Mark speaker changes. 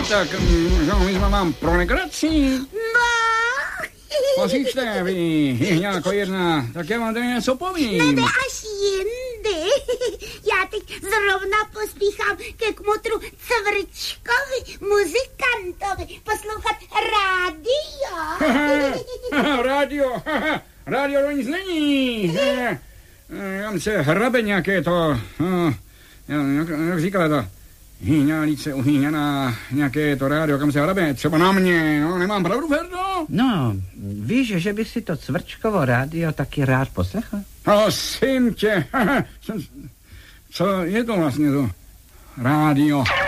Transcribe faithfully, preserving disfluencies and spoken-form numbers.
Speaker 1: tak no, my jsme vám pro legraci.
Speaker 2: No.
Speaker 1: Poslyšte, vy, Jihňálko jedna, tak já vám tady něco povím.
Speaker 2: No to až jindy. Já teď zrovna pospíchám ke kmotru Cvrčkovi, muzikantovi, poslouchat rádio.
Speaker 1: Rádio, rádio to nic není. Tam se hrabe nějaké to, no, jak, jak říkala to, Hýňálice uhýňaná, nějaké to rádio, kam se hrabe, třeba na mě, no, nemám pravdu, Ferdo?
Speaker 3: No, víš, že by si to Cvrčkovo rádio taky rád poslechl?
Speaker 1: Prosím tě, co je to vlastně to rádio?